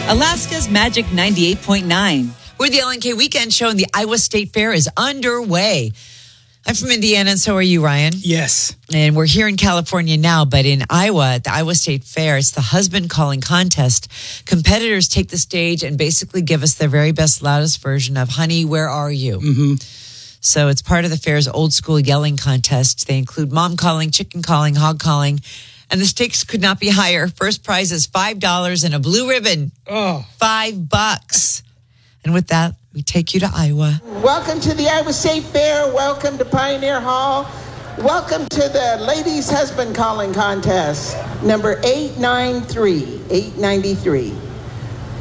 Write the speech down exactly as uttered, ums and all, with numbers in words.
Alaska's Magic ninety-eight point nine. We're the L N K Weekend Show, and the Iowa State Fair is underway. I'm from Indiana, and so are you, Ryan. Yes. And we're here in California now, but in Iowa, at the Iowa State Fair, it's the husband calling contest. Competitors take the stage and basically give us their very best, loudest version of, honey, where are you? Mm-hmm. So it's part of the fair's old school yelling contest. They include mom calling, chicken calling, hog calling, and the stakes could not be higher. First prize is five dollars and a blue ribbon. Oh. Five bucks. And with that, we take you to Iowa. Welcome to the Iowa State Fair. Welcome to Pioneer Hall. Welcome to the Ladies Husband Calling Contest, number eight ninety-three, eight ninety-three.